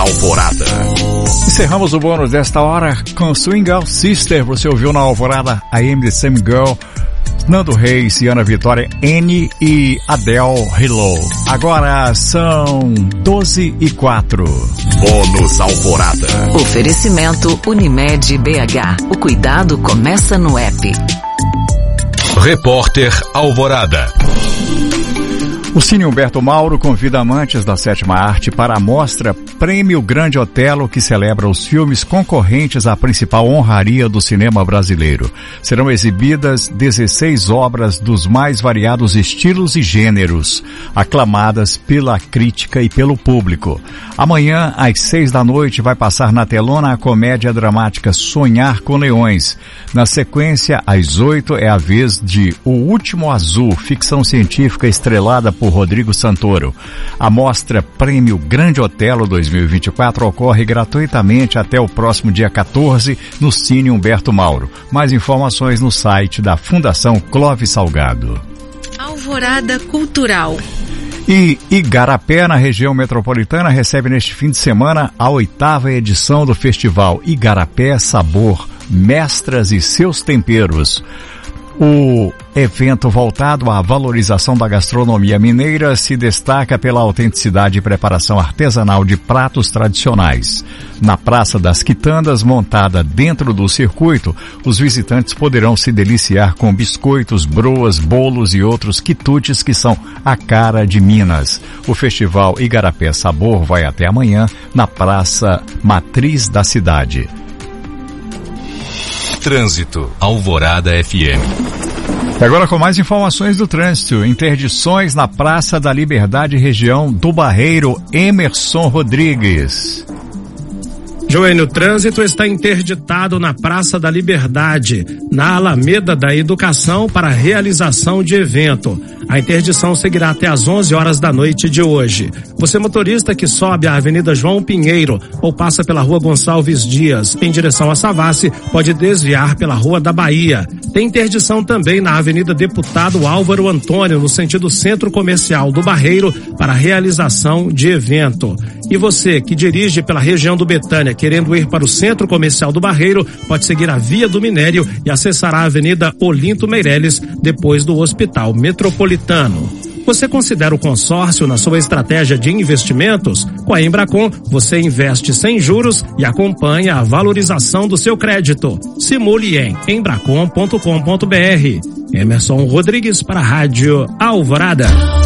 Alvorada. Encerramos o bônus desta hora com Swing Girl Sister. Você ouviu na Alvorada I Am The Same Girl, Nando Reis e Ana Vitória, N e Adele Hello. Agora são 12h04. Bônus Alvorada. Oferecimento Unimed BH. O cuidado começa no app. Repórter Alvorada. O Cine Humberto Mauro convida amantes da sétima arte para a mostra Prêmio Grande Otelo, que celebra os filmes concorrentes à principal honraria do cinema brasileiro. Serão exibidas 16 obras dos mais variados estilos e gêneros, aclamadas pela crítica e pelo público. Amanhã, às 6 da noite, vai passar na telona a comédia dramática Sonhar com Leões. Na sequência, às 8, é a vez de O Último Azul, ficção científica estrelada por Rodrigo Santoro. A mostra Prêmio Grande Otelo 2024 ocorre gratuitamente até o próximo dia 14 no Cine Humberto Mauro. Mais informações no site da Fundação Clóvis Salgado. Alvorada Cultural. E Igarapé, na região metropolitana, recebe neste fim de semana a 8ª edição do Festival Igarapé Sabor, Mestras e Seus Temperos. O evento voltado à valorização da gastronomia mineira se destaca pela autenticidade e preparação artesanal de pratos tradicionais. Na Praça das Quitandas, montada dentro do circuito, os visitantes poderão se deliciar com biscoitos, broas, bolos e outros quitutes que são a cara de Minas. O Festival Igarapé Sabor vai até amanhã na Praça Matriz da cidade. Trânsito, Alvorada FM. E agora com mais informações do trânsito. Interdições na Praça da Liberdade, região do Barreiro. Emerson Rodrigues. Joênio, o trânsito está interditado na Praça da Liberdade, na Alameda da Educação, para a realização de evento. A interdição seguirá até às 11 horas da noite de hoje. Você, motorista que sobe a Avenida João Pinheiro ou passa pela Rua Gonçalves Dias em direção a Savassi, pode desviar pela Rua da Bahia. Tem interdição também na Avenida Deputado Álvaro Antônio, no sentido Centro Comercial do Barreiro, para a realização de evento. E você que dirige pela região do Betânia, querendo ir para o Centro Comercial do Barreiro, pode seguir a Via do Minério e acessar a Avenida Olinto Meireles, depois do Hospital Metropolitano. Você considera o consórcio na sua estratégia de investimentos? Com a Embracon, você investe sem juros e acompanha a valorização do seu crédito. Simule em embracon.com.br. Emerson Rodrigues para a Rádio Alvorada.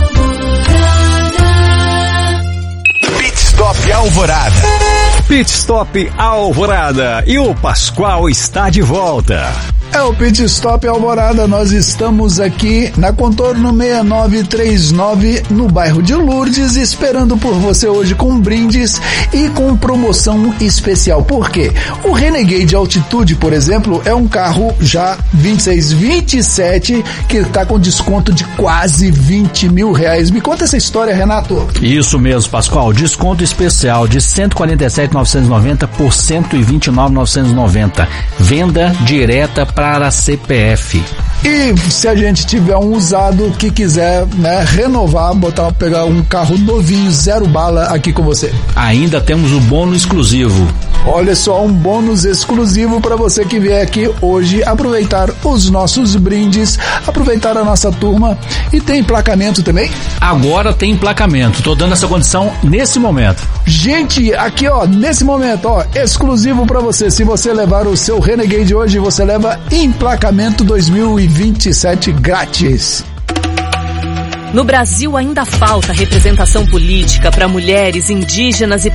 Pit Stop Alvorada. Pit Stop Alvorada. E o Pascoal está de volta. É o Pit Stop Alvorada, nós estamos aqui na Contorno 6939, no bairro de Lourdes, esperando por você hoje com brindes e com promoção especial. Por quê? O Renegade Altitude, por exemplo, é um carro já 27 que está com desconto de quase R$20 mil. Me conta essa história, Renato. Isso mesmo, Pascoal, desconto especial de R$ 147.990 por R$ 129.990. Venda direta para a CPF. E se a gente tiver um usado que quiser, né, renovar, pegar um carro novinho, 0 bala aqui com você. Ainda temos o bônus exclusivo. Olha só, um bônus exclusivo para você que vier aqui hoje aproveitar os nossos brindes, aproveitar a nossa turma. E tem emplacamento também? Agora tem emplacamento, tô dando essa condição nesse momento. Gente, aqui ó, nesse momento ó, exclusivo para você. Se você levar o seu Renegade hoje, você leva emplacamento 2027 grátis. No Brasil ainda falta representação política para mulheres, indígenas e